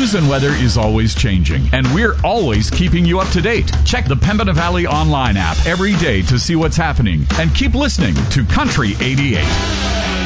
news and weather is always changing, and we're always keeping you up to date. Check the Pembina Valley Online app every day to see what's happening, and keep listening to Country 88.